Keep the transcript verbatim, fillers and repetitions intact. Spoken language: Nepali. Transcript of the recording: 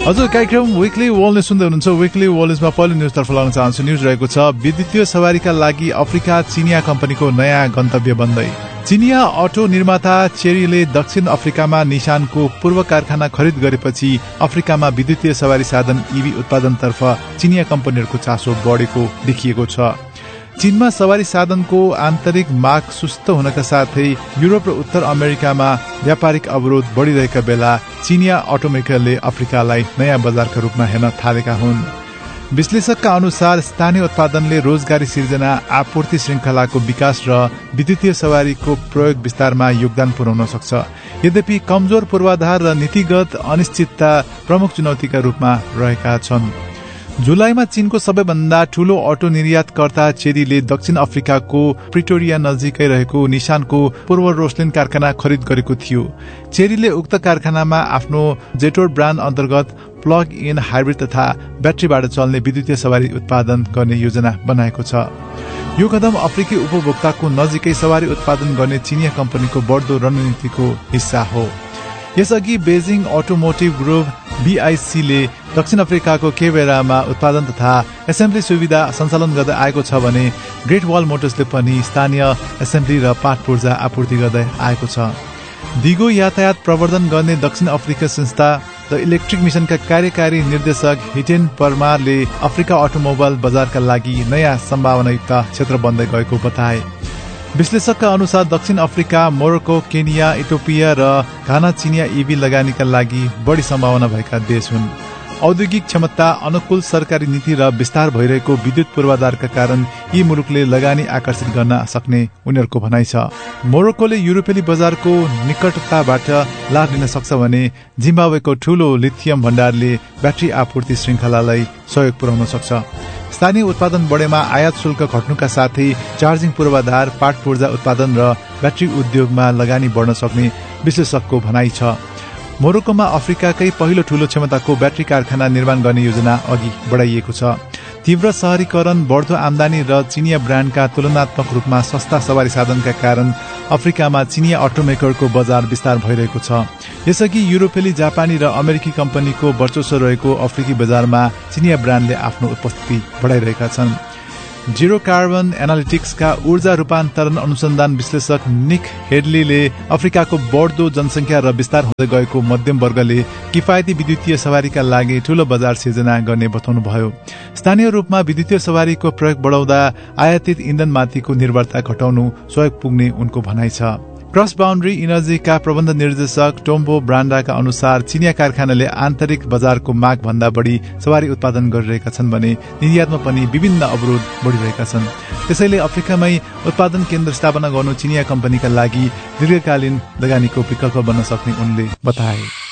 हजुर, कार्यक्रम विकली वर्ल्ड सुन्दै हुनुहुन्छ। विकली वर्ल्डमा पहिलो न्युजतर्फ लाग्न चाहन्छु। न्युज रहेको छ, विद्युतीय सवारीका लागि अफ्रिका चिनिया कम्पनीको नयाँ गन्तव्य बन्दै। चिनिया अटो निर्माता चेरीले दक्षिण अफ्रिकामा निशानको पूर्व कारखाना खरिद गरेपछि अफ्रिकामा विद्युतीय सवारी साधन इभी उत्पादनतर्फ चिनिया कम्पनीहरूको चासो बढेको देखिएको छ। चीनमा सवारी साधनको आन्तरिक माग सुस्त हुनका साथै युरोप र उत्तर अमेरिकामा व्यापारिक अवरोध बढ़िरहेका बेला चिनिया अटोमेकरले अफ्रिकालाई नयाँ बजारका रूपमा हेर्न थालेका हुन्। विश्लेषकका अनुसार स्थानीय उत्पादनले रोजगारी सिर्जना, आपूर्ति श्रृंखलाको विकास र विद्युतीय सवारीको प्रयोग विस्तारमा योगदान पुर्याउन सक्छ। यद्यपि कमजोर पूर्वाधार र नीतिगत अनिश्चितता प्रमुख चुनौतीका रूपमा रहेका छन्। जुलाईमा चीनको सबैभन्दा ठूलो अटो निर्यातकर्ता चेरीले दक्षिण अफ्रिकाको प्रिटोरिया नजिकै रहेको निशानको पूर्व रोस्लिन कारखाना खरिद गरेको थियो। चेरीले उक्त कारखानामा आफ्नो जेटोर ब्रान्ड अन्तर्गत प्लग इन हाइब्रिड तथा ब्याट्रीबाट चल्ने विद्युतीय सवारी उत्पादन गर्ने योजना बनाएको छ। यो कदम अफ्रिकी उपभोक्ताको नजिकै सवारी उत्पादन गर्ने चिनिया कम्पनीको बढ्दो रणनीतिको हिस्सा हो। यसअघि बेजिङ अटोमोटिभ ग्रुप बीआईसीले दक्षिण अफ्रिकाको केबेरामा उत्पादन तथा एसेम्ब्ली सुविधा सञ्चालन गर्दै आएको छ भने ग्रेट वाल मोटर्सले पनि स्थानीय एसेम्ब्ली र पार्ट पूर्जा आपूर्ति गर्दै आएको छ। दिगो यातायात प्रवर्धन गर्ने दक्षिण अफ्रिका संस्था द इलेक्ट्रिक मिशनका कार्यकारी निर्देशक हिटेन परमारले अफ्रिका अटोमोबाइल बजारका लागि नयाँ सम्भावनायुक्त क्षेत्र बन्दै गएको बताए। विश्लेषकका अनुसार दक्षिण अफ्रिका, मोरोक्को, केनिया, इथियोपिया र घाना चिनिया इभी लगानीका लागि बढी सम्भावना भएका देश हुन्। औद्योगिक क्षमता, अनुकूल सरकारी नीति र विस्तार भइरहेको विद्युत पूर्वाधारका कारण यी मुलुकले लगानी आकर्षित गर्न सक्ने उनीहरूको भनाइ छ। मोरोक्कोले युरोपेली बजारको निकटताबाट लाभ लिन सक्छ भने जिम्बाब्वेको ठूलो लिथियम भण्डारले ब्याट्री आपूर्ति श्रृंखलालाई सहयोग पुर्याउन सक्छ। स्थानीय उत्पादन बढेमा आयात शुल्क घट्नुका साथै चार्जिङ पूर्वाधार, पार्ट पूर्जा उत्पादन र ब्याट्री उद्योगमा लगानी बढ्न सक्ने विश्लेषकको भनाइ छ। मोरोक्कोमा अफ्रिकाकै पहिलो ठूलो क्षमताको ब्याट्री कारखाना निर्माण गर्ने योजना अघि बढाइएको छ। तीव्र शहरीकरण, बढ्दो आमदानी र चिनिया ब्रान्डका तुलनात्मक रूपमा सस्ता सवारी साधनका कारण अफ्रिकामा चिनिया अटोमेकरको बजार विस्तार भइरहेको छ। यसअघि युरोपेली, जापानी र अमेरिकी कम्पनीको वर्चस्व रहेको अफ्रिकी बजारमा चिनिया ब्रान्डले आफ्नो उपस्थिति बढाइरहेका छन्। जिरो कार्बन एनालिटिक्सका ऊर्जा रूपान्तरण अनुसन्धान विश्लेषक निक हेडलीले अफ्रिकाको बढ्दो जनसंख्या र विस्तार हुँदै गएको मध्यम वर्गले किफायती विद्युतीय सवारीका लागि ठूलो बजार सिर्जना गर्ने बताउनुभयो। स्थानीय रूपमा विद्युतीय सवारीको प्रयोग बढाउँदा आयातित इन्धनमाथिको निर्भरता घटाउनु सहयोग पुग्ने उनको भनाइ छ। क्रस बाउन्ड्री इनर्जीका प्रबन्ध निर्देशक टोम्बो ब्रान्डाका अनुसार चिनिया कारखानाले आन्तरिक बजारको माग भन्दा बढी सवारी उत्पादन गरिरहेका छन् भने निर्यातमा पनि विभिन्न अवरोध बढ़िरहेका छन्। त्यसैले अफ्रिकामै उत्पादन केन्द्र स्थापना गर्नु चिनिया कम्पनीका लागि दीर्घकालीन लगानीको विकल्प बन्न सक्ने उनले बताए।